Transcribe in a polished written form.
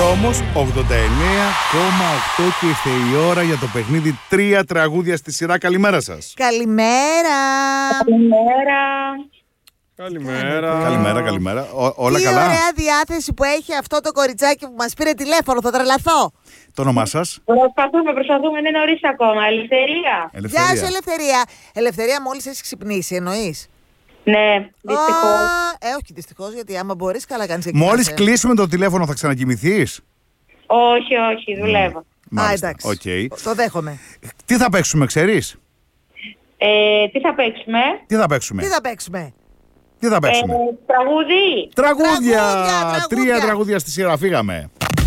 όμως 89,8 και ήρθε η ώρα για το παιχνίδι 3 τραγούδια στη σειρά. Καλημέρα σας. Καλημέρα. Καλημέρα. Όλα Τι καλά. ωραία διάθεση που έχει αυτό το κοριτσάκι που μας πήρε τηλέφωνο. Θα τρελαθώ. Το όνομά σας? Προσπαθούμε, είναι νωρίς ακόμα. Ελευθερία. Γεια σου, Ελευθερία. Ελευθερία, μόλις έχεις ξυπνήσει, εννοείς? Ναι, δυστυχώς. Όχι δυστυχώς, γιατί άμα μπορείς, καλά κάνεις εκεί. Μόλις κλείσουμε το τηλέφωνο θα ξανακοιμηθείς? Όχι, δουλεύω. Μάλιστα. Εντάξει. Okay. Το δέχομαι. Τι θα παίξουμε, ξέρεις? Τι θα παίξουμε? Τι θα παίξουμε? Τραγούδι. Τραγούδια! Τραγούδια. 3 τραγούδια στη σειρά. Φύγαμε.